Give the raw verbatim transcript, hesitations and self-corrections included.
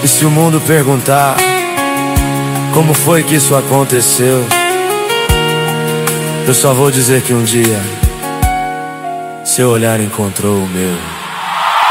E se o mundo perguntar como foi que isso aconteceu, eu só vou dizer que um dia seu olhar encontrou o meu.